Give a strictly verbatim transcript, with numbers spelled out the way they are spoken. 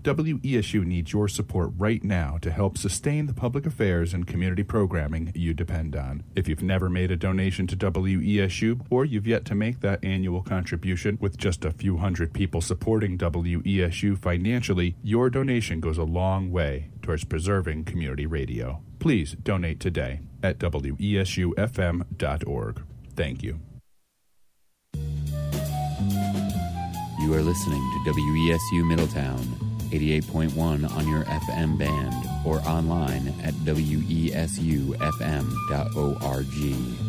W E S U needs your support right now to help sustain the public affairs and community programming you depend on. If you've never made a donation to W E S U, or you've yet to make that annual contribution, with just a few hundred people supporting W E S U financially, your donation goes a long way towards preserving community radio. Please donate today at W E S U F M dot org. Thank you. You are listening to W E S U Middletown, eighty-eight point one on your F M band, or online at W E S U F M dot org.